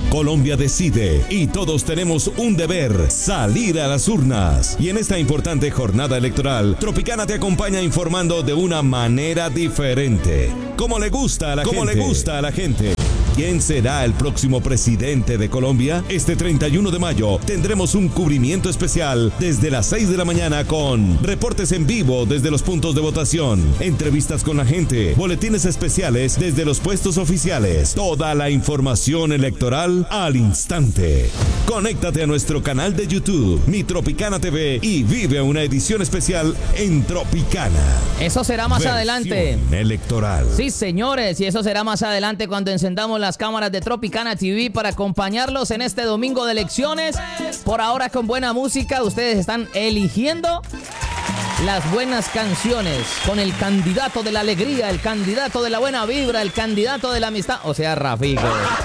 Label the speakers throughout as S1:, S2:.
S1: Colombia decide y todos tenemos un deber: salir a las urnas. Y en esta importante jornada electoral, Tropicana te acompaña informando de una manera diferente, como le gusta a la gente. ¿Quién será el próximo presidente de Colombia? Este 31 de mayo tendremos un cubrimiento especial desde las 6 de la mañana con reportes en vivo desde los puntos de votación, entrevistas con la gente, boletines especiales desde los puestos oficiales, toda la información electoral al instante. Conéctate a nuestro canal de YouTube, Mi Tropicana TV, y vive una edición especial en Tropicana.
S2: Eso será más adelante.
S1: Electoral.
S2: Sí, señores, y eso será más adelante cuando encendamos las cámaras de Tropicana TV para acompañarlos en este domingo de elecciones. Por ahora, con buena música, ustedes están eligiendo las buenas canciones con el candidato de la alegría, el candidato de la buena vibra, el candidato de la amistad, o sea, Rafico.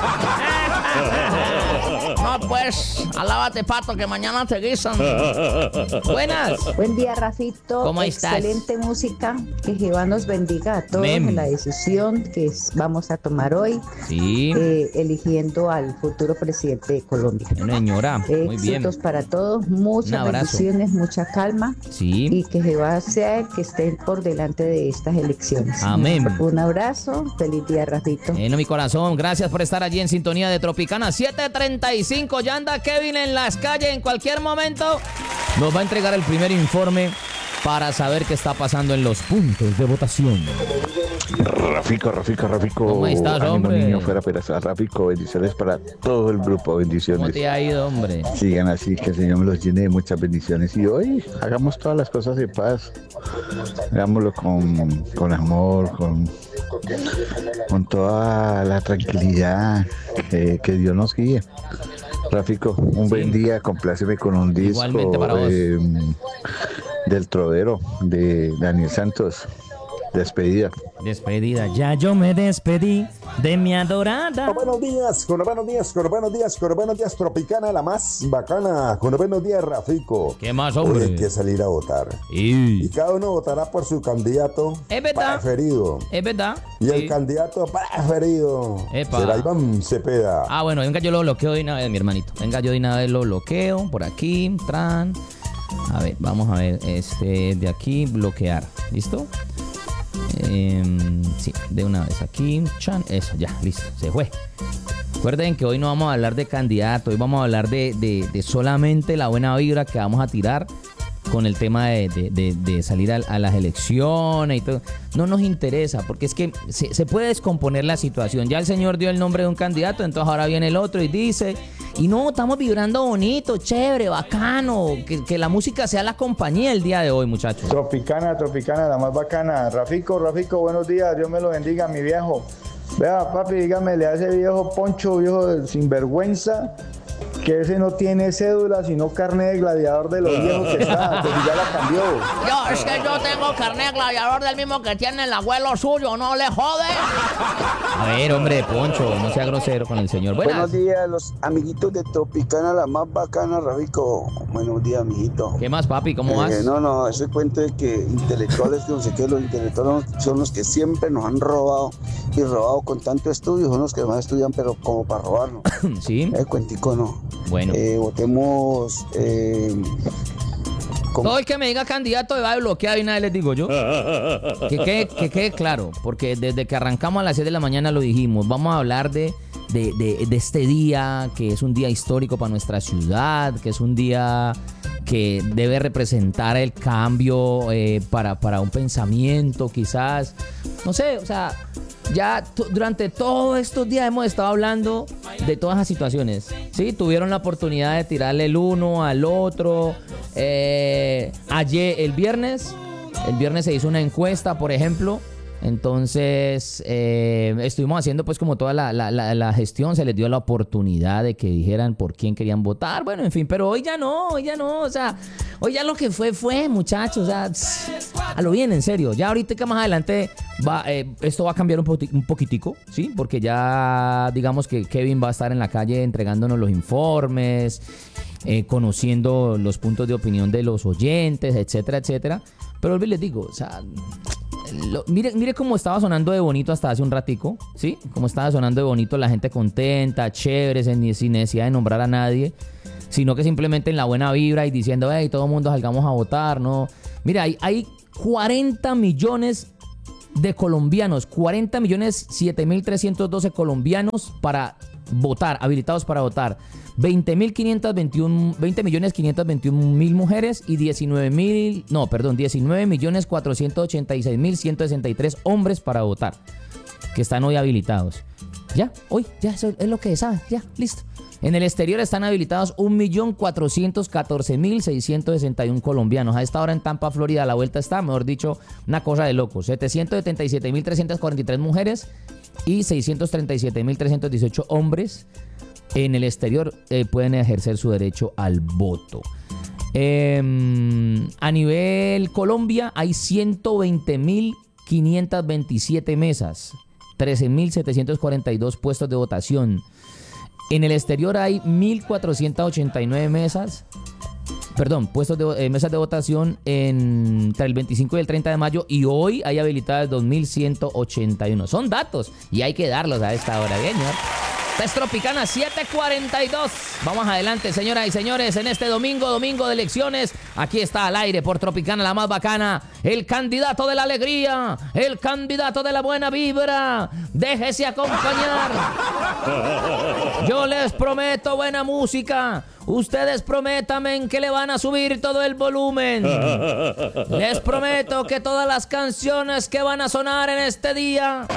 S2: No, pues, alábate, pato, que mañana te guisan. Buenas.
S3: Buen día, Rafito.
S2: ¿Cómo estás?
S3: Excelente música. Que Jehová nos bendiga a todos en la decisión que vamos a tomar hoy.
S2: Sí.
S3: Eligiendo al futuro presidente de Colombia.
S2: Señora, muy bien.
S3: Éxitos para todos, muchas bendiciones, mucha calma.
S2: Sí.
S3: Y que Jehová sea el que esté por delante de estas elecciones.
S2: Amén.
S3: Un abrazo. Feliz día, Rafito.
S2: En mi corazón, gracias por estar allí en sintonía de Tropicana. 7:35, ya anda Kevin en las calles. En cualquier momento nos va a entregar el primer informe para saber qué está pasando en los puntos de votación.
S4: Rafico.
S2: ¿Cómo estás, hombre?
S4: Niño fuera Peraza. Rafico, bendiciones para todo el grupo, bendiciones.
S2: ¿Cómo te ha ido, hombre?
S4: Sigan así, que el Señor me los llene de muchas bendiciones. Y hoy hagamos todas las cosas de paz. Hagámoslo con amor, con toda la tranquilidad, que Dios nos guíe. Rafico, un buen día, compláceme con un disco.
S2: Igualmente para vos.
S4: Del Trovero, de Daniel Santos. Despedida.
S2: Ya yo me despedí de mi adorada.
S5: Buenos días, Tropicana, la más bacana. Buenos días, Rafico.
S2: ¿Qué más, hombre?
S5: Hoy hay que salir a votar. Y cada uno votará por su candidato preferido.
S2: Es verdad.
S5: Y el candidato preferido será Iván Cepeda.
S2: Ah, bueno, venga, yo lo bloqueo de una vez, mi hermanito. Venga, yo de una vez lo bloqueo por aquí, A ver, vamos a ver, de aquí, bloquear. ¿Listo? Sí, de una vez aquí, eso, ya, listo, se fue. Recuerden que hoy no vamos a hablar de candidato, hoy vamos a hablar de solamente la buena vibra que vamos a tirar con el tema de salir a las elecciones y todo. No nos interesa, porque es que se puede descomponer la situación. Ya el señor dio el nombre de un candidato, entonces ahora viene el otro y dice, y no, estamos vibrando bonito, chévere, bacano, que la música sea la compañía el día de hoy, muchachos.
S6: Tropicana, la más bacana. Rafico, buenos días, Dios me lo bendiga, mi viejo. Vea, papi, dígame, a ese viejo Poncho, viejo sinvergüenza, que ese no tiene cédula, sino carnet de gladiador de los viejos que está, que ya la cambió.
S2: Es que yo tengo carnet de gladiador del mismo que tiene el abuelo suyo, ¿no le jode? A ver, hombre, Poncho, no sea grosero con el señor.
S7: Buenos días, los amiguitos de Tropicana, la más bacana, Rafico. Buenos días, amiguito.
S2: ¿Qué más, papi? ¿Cómo vas?
S7: No, ese cuento de que intelectuales, no sé qué, los intelectuales son los que siempre nos han robado, y robado con tanto estudio, son los que más estudian, pero como para robarnos.
S2: Sí.
S7: El cuentico no.
S2: Bueno.
S7: Votemos.
S2: Todo el que me diga candidato me va a bloquear y nada les digo yo. Que quede claro, porque desde que arrancamos a las 6 de la mañana lo dijimos. Vamos a hablar de este día, que es un día histórico para nuestra ciudad, que es un día que debe representar el cambio para un pensamiento, quizás. No sé, o sea, ya durante todos estos días hemos estado hablando de todas las situaciones. Sí, tuvieron la oportunidad de tirarle el uno al otro. Ayer, el viernes se hizo una encuesta, por ejemplo. Entonces estuvimos haciendo pues como toda la gestión, se les dio la oportunidad de que dijeran por quién querían votar, bueno, en fin, pero hoy ya no, o sea, hoy ya lo que fue, muchachos, o sea, a lo bien, en serio, ya ahorita que más adelante esto va a cambiar un poquitico, ¿sí? Porque ya digamos que Kevin va a estar en la calle entregándonos los informes, conociendo los puntos de opinión de los oyentes, etcétera, etcétera, pero les digo, o sea, Mire cómo estaba sonando de bonito hasta hace un ratico, ¿sí? Como estaba sonando de bonito, la gente contenta, chévere, sin necesidad de nombrar a nadie, sino que simplemente en la buena vibra y diciendo, hey, todo el mundo salgamos a votar, ¿no? Mira, hay 40 millones de colombianos, 40 millones 7.312 colombianos para votar, habilitados para votar. 20 millones 521 mil mujeres y 19 millones 486.163 hombres para votar, que están hoy habilitados. Ya, hoy, ya, eso es lo que saben, ya, listo. En el exterior están habilitados 1.414.661 colombianos. A esta hora en Tampa, Florida, la vuelta está, mejor dicho, una cosa de locos. 777.343 mujeres y 637.318 hombres en el exterior pueden ejercer su derecho al voto. A nivel Colombia hay 120.527 mesas, 13.742 puestos de votación. En el exterior hay 1.489 mesas de votación entre el 25 y el 30 de mayo y hoy hay habilitadas 2.181. Son datos y hay que darlos a esta hora, bien, señor. Es Tropicana 7:42. Vamos adelante, señoras y señores, en este domingo de elecciones. Aquí está al aire por Tropicana, la más bacana, el candidato de la alegría, el candidato de la buena vibra. Déjese acompañar. Yo les prometo buena música. Ustedes prométanme que le van a subir todo el volumen. Les prometo que todas las canciones que van a sonar en este día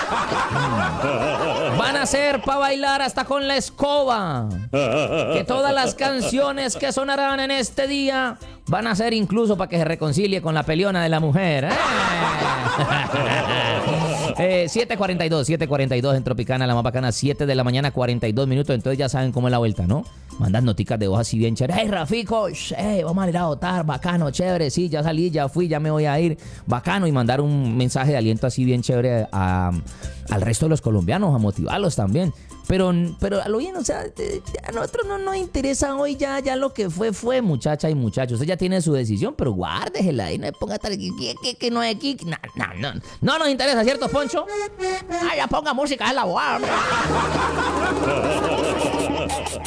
S2: van a ser para bailar hasta con la escoba. Que todas las canciones que sonarán en este día van a ser incluso para que se reconcilie con la peleona de la mujer. 7:42 en Tropicana, la más bacana, 7 de la mañana, 42 minutos. Entonces ya saben cómo es la vuelta, ¿no? Mandan noticas de voz así bien chévere. Hey, Rafico, vamos a ir a votar, bacano, chévere, sí, ya salí, ya fui, ya me voy a ir, bacano. Y mandar un mensaje de aliento así bien chévere al resto de los colombianos, a motivarlos también. Pero a lo bien, o sea, a nosotros no nos interesa hoy ya lo que fue, muchacha y muchachos. Usted ya tiene su decisión, pero guárdesela ahí, no ponga tal que no es aquí. No nos interesa, ¿cierto, Poncho? Ya ponga música, es la guarda.